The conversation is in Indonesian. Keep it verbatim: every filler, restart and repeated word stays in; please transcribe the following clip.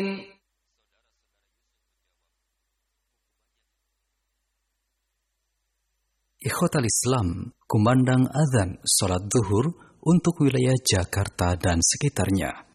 Ikhwatal Islam, kumandang azan salat zuhur untuk wilayah Jakarta dan sekitarnya.